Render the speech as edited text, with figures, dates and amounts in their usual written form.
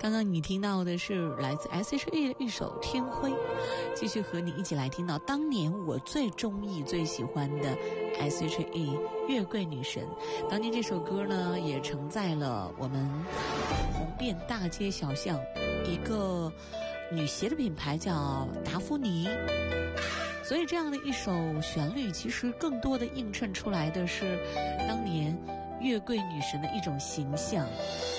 刚刚你听到的是来自 S.H.E 的一首《天灰》，继续和你一起来听到当年我最中意最喜欢的 S.H.E 月桂女神。当年这首歌呢也承载了我们红遍大街小巷一个女鞋的品牌叫达芙妮，所以这样的一首旋律其实更多的映衬出来的是当年月桂女神的一种形象。